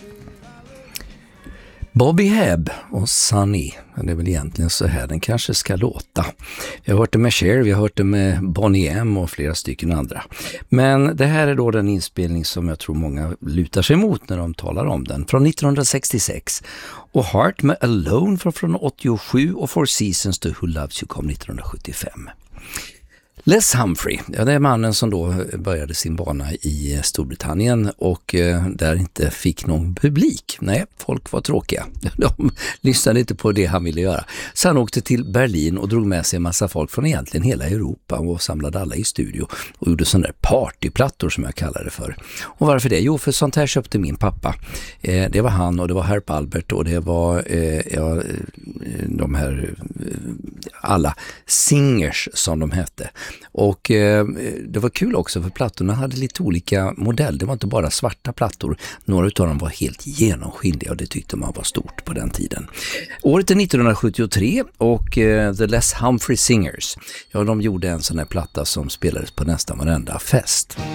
Bobby Hebb och Sunny, det är väl egentligen så här den kanske ska låta. Vi har hört det med Cher, vi har hört det med Boney M och flera stycken andra. Men det här är då den inspelning som jag tror många lutar sig emot när de talar om den. Från 1966. Och Heart med Alone från 87 och Four Seasons to Who Loves You kom 1975. Les Humphrey, ja, det är mannen som då började sin bana i Storbritannien och där inte fick någon publik. Nej, folk var tråkiga. De lyssnade inte på det han ville göra. Så han åkte till Berlin och drog med sig en massa folk från egentligen hela Europa och samlade alla i studio och gjorde sådana där partyplattor som jag kallar det för. Och varför det? Jo, för sånt här köpte min pappa. Det var han och det var Herb Albert och det var de här alla singers som de hette. Och det var kul också för plattorna hade lite olika modell. Det var inte bara svarta plattor. Några av dem var helt genomskinliga och det tyckte man var stort på den tiden. Året är 1973 och The Les Humphrey Singers. Ja, de gjorde en sån här platta som spelades på nästan varenda fest.